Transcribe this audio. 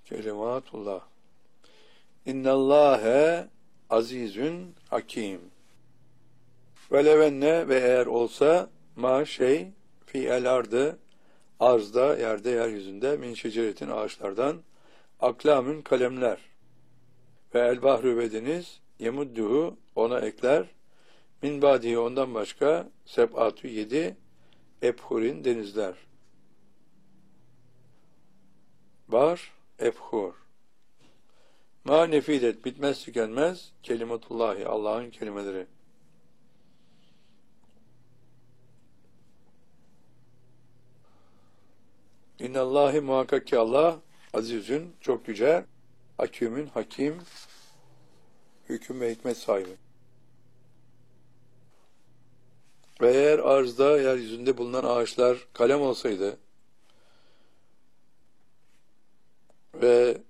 Kelimatullah. İnnallâhe azizün hakim. Velevenne ve eğer olsa ma şey fi el ardı arzda, yerde, yeryüzünde min şeceretin ağaçlardan aklamün kalemler ve el bahru ve deniz yemudduhu ona ekler min badihi ondan başka seb'atü 7 ebhurin denizler. Bar ebhur. Ma nefidet bitmez tükenmez kelimatullahi Allah'ın kelimeleri. İnnallahi muhakkak ki Allah azizün çok yüce, hakimün hakim, hüküm ve hikmet sahibi. Ve eğer arzda, yeryüzünde bulunan ağaçlar kalem olsaydı ve